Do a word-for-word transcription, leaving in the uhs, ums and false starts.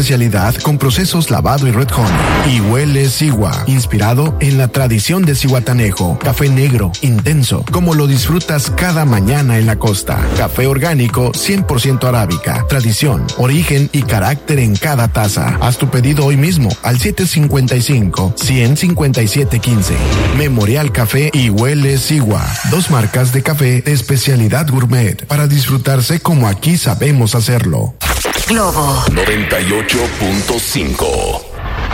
especialidad con procesos lavado y red honey. Y huele Sigua, inspirado en la tradición de Zihuatanejo. Café negro, intenso, como lo disfrutas cada mañana en la costa. Café orgánico, cien por ciento arábica. Tradición, origen y carácter en cada taza. Haz tu pedido hoy mismo al siete cinco cinco, uno cero cinco siete uno cinco. Memorial Café y Huele Sigua. Dos marcas de café de especialidad gourmet para disfrutarse como aquí sabemos hacerlo. Globo noventa y ocho punto cinco.